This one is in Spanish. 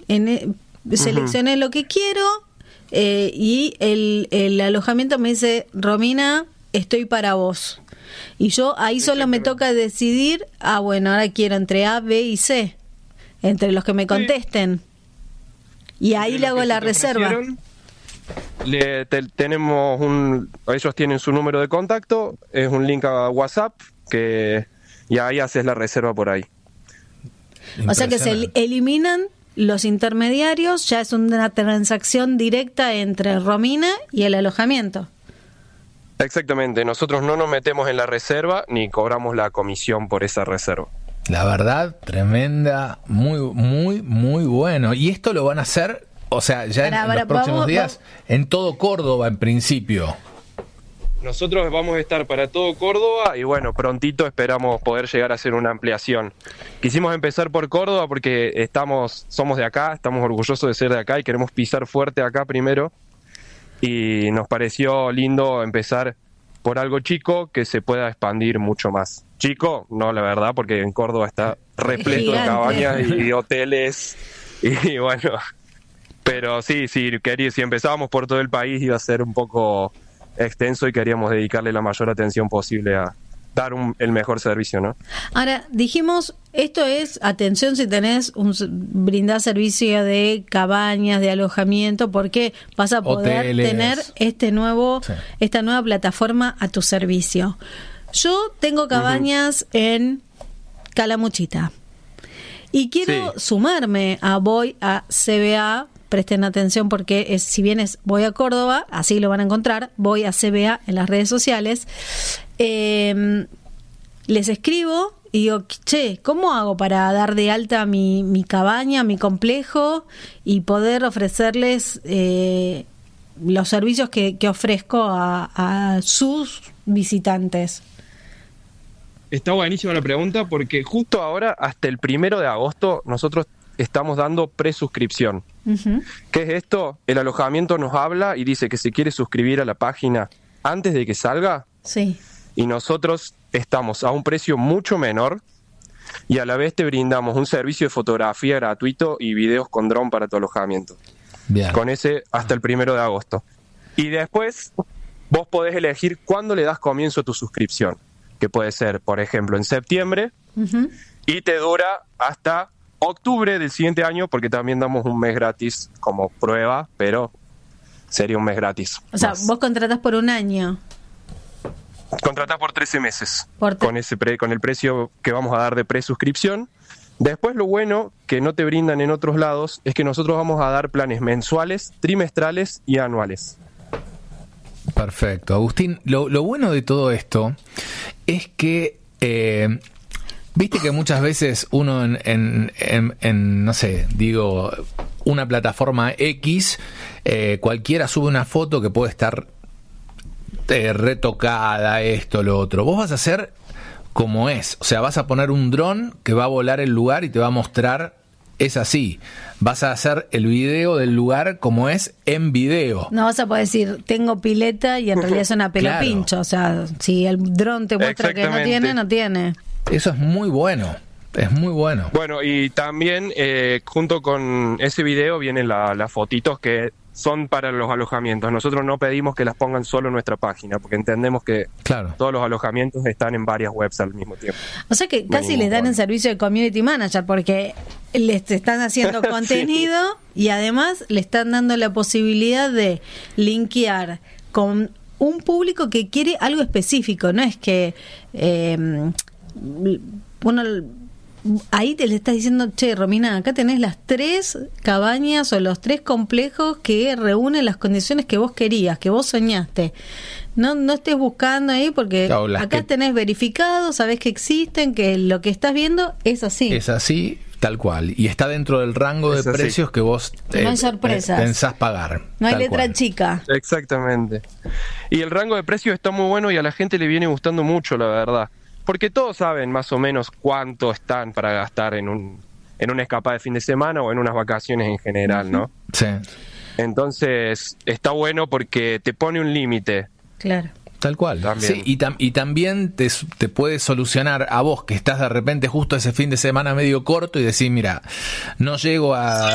seleccioné lo que quiero y el alojamiento me dice, Romina, estoy para vos. Y yo ahí solo me toca decidir, bueno, ahora quiero entre A, B y C, entre los que me contesten. Y ahí le hago la reserva. Tenemos ellos tienen su número de contacto, es un link a WhatsApp y ahí haces la reserva por ahí. O sea que se eliminan los intermediarios, ya es una transacción directa entre Romina y el alojamiento. Exactamente, nosotros no nos metemos en la reserva ni cobramos la comisión por esa reserva. La verdad, tremenda, muy, muy, muy bueno. ¿Y esto lo van a hacer, o sea, ya en los próximos días, en todo Córdoba en principio? Nosotros vamos a estar para todo Córdoba y bueno, prontito esperamos poder llegar a hacer una ampliación. Quisimos empezar por Córdoba porque somos de acá, estamos orgullosos de ser de acá y queremos pisar fuerte acá primero. Y nos pareció lindo empezar por algo chico que se pueda expandir mucho más. Chico, no, la verdad, porque en Córdoba está repleto de cabañas y hoteles y bueno, pero sí, si empezábamos por todo el país iba a ser un poco extenso y queríamos dedicarle la mayor atención posible a dar el mejor servicio, ¿no? Ahora, dijimos, esto es, atención si tenés brindar servicio de cabañas, de alojamiento, porque vas a poder hoteles, tener esta nueva plataforma a tu servicio. Yo tengo cabañas en Calamuchita y quiero sumarme a Voy a CBA. Presten atención porque si bien Voy a Córdoba, así lo van a encontrar, Voy a CBA en las redes sociales. Les escribo y digo, che, ¿cómo hago para dar de alta mi cabaña, mi complejo y poder ofrecerles los servicios que ofrezco a sus visitantes? Está buenísima la pregunta porque justo ahora, hasta el 1 de agosto, nosotros estamos dando presuscripción. ¿Qué es esto? El alojamiento nos habla y dice que se quiere suscribir a la página antes de que salga. Sí. Y nosotros estamos a un precio mucho menor y a la vez te brindamos un servicio de fotografía gratuito y videos con dron para tu alojamiento. Bien. Con ese hasta el 1 de agosto. Y después vos podés elegir cuándo le das comienzo a tu suscripción, que puede ser, por ejemplo, en septiembre y te dura hasta octubre del siguiente año, porque también damos un mes gratis como prueba, pero sería un mes gratis. O sea, vos contratás por un año. Contratás por 13 meses con el precio que vamos a dar de presuscripción. Después lo bueno que no te brindan en otros lados es que nosotros vamos a dar planes mensuales, trimestrales y anuales. Perfecto. Agustín, lo bueno de todo esto es que viste que muchas veces uno en no sé, digo, una plataforma X, cualquiera sube una foto que puede estar retocada, esto, lo otro. Vos vas a hacer como es, o sea, vas a poner un dron que va a volar el lugar y te va a mostrar, es así. Vas a hacer el video del lugar como es en video. No vas a poder decir, tengo pileta y en realidad es una pela pincho. O sea, si el dron te muestra que no tiene, no tiene. Eso es muy bueno. Es muy bueno. Bueno, y también junto con ese video vienen las fotitos que son para los alojamientos. Nosotros no pedimos que las pongan solo en nuestra página, porque entendemos que todos los alojamientos están en varias webs al mismo tiempo. O sea que casi les dan el servicio de community manager, porque les están haciendo contenido y además le están dando la posibilidad de linkear con un público que quiere algo específico. No es que ahí te le estás diciendo, che, Romina, acá tenés las 3 cabañas o los 3 complejos que reúnen las condiciones que vos querías, que vos soñaste. No estés buscando ahí porque acá tenés verificado, sabés que existen, que lo que estás viendo es así. Es así, tal cual. Y está dentro del rango de precios que vos no hay sorpresas. Pensás pagar. No hay letra chica. Exactamente. Y el rango de precios está muy bueno y a la gente le viene gustando mucho, la verdad. Porque todos saben más o menos cuánto están para gastar en una escapada de fin de semana o en unas vacaciones en general, ¿no? Sí. Entonces, está bueno porque te pone un límite. Claro. Tal cual. También. Sí, y también te puede solucionar a vos que estás de repente justo ese fin de semana medio corto y decís, mira, no llego a